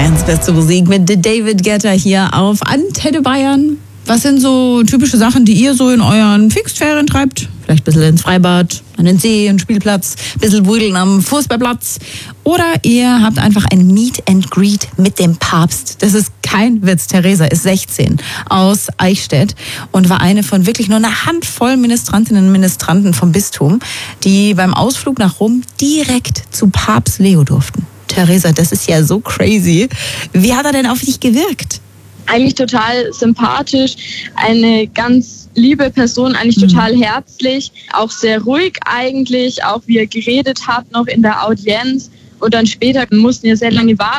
Bayerns beste Musik mit David Guetta hier auf Antenne Bayern. Was sind so typische Sachen, die ihr so in euren Pfingstferien treibt? Vielleicht ein bisschen ins Freibad, an den See, einen Spielplatz, ein bisschen Brüdeln am Fußballplatz. Oder ihr habt einfach ein Meet and Greet mit dem Papst. Das ist kein Witz. Theresa ist 16 aus Eichstätt und war eine von wirklich nur einer Handvoll Ministrantinnen und Ministranten vom Bistum, die beim Ausflug nach Rom direkt zu Papst Leo durften. Theresa, das ist ja so crazy. Wie hat er denn auf dich gewirkt? Eigentlich total sympathisch, eine ganz liebe Person, eigentlich total herzlich, auch sehr ruhig eigentlich, auch wie er geredet hat noch in der Audienz. Und dann später mussten wir sehr lange warten.